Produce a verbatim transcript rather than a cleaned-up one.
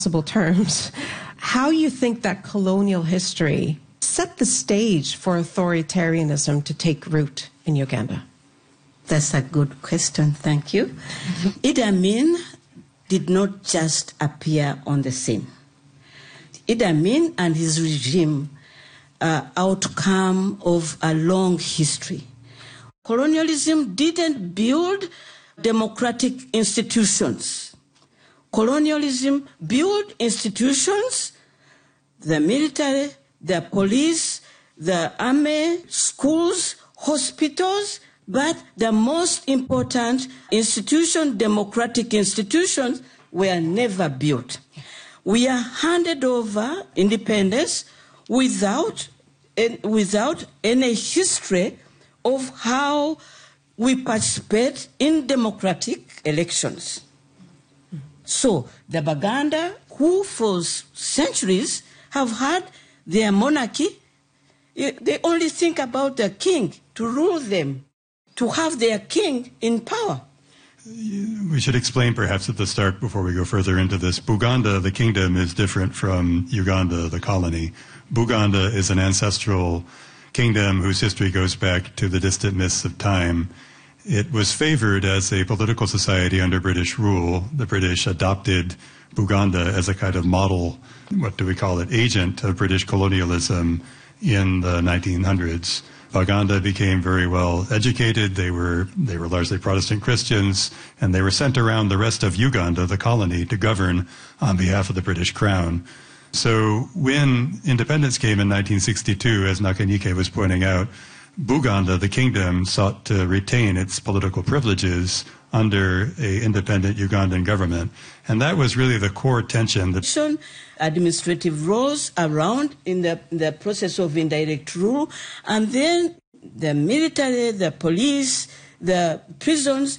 possible terms, how you think that colonial history set the stage for authoritarianism to take root in Uganda? That's a good question, thank you. Idi Amin did not just appear on the scene. Idi Amin and his regime are outcome of a long history. Colonialism didn't build democratic institutions. Colonialism built institutions, the military, the police, the army, schools, hospitals, but the most important institution, democratic institutions, were never built. We are handed over independence without, without any history of how we participate in democratic elections. So the Baganda, who for centuries have had their monarchy, they only think about the king to rule them, to have their king in power. We should explain perhaps at the start, before we go further into this, Buganda, the kingdom, is different from Uganda, the colony. Buganda is an ancestral kingdom whose history goes back to the distant mists of time. It was favored as a political society under British rule. The British adopted Buganda as a kind of model, what do we call it, agent of British colonialism in the nineteen hundreds. Baganda became very well educated. They were, they were largely Protestant Christians, and they were sent around the rest of Uganda, the colony, to govern on behalf of the British Crown. So when independence came in nineteen sixty-two, as Nakanyike was pointing out, Buganda, the kingdom, sought to retain its political privileges under an independent Ugandan government. And that was really the core tension. That administrative roles around in the, in the process of indirect rule, and then the military, the police, the prisons,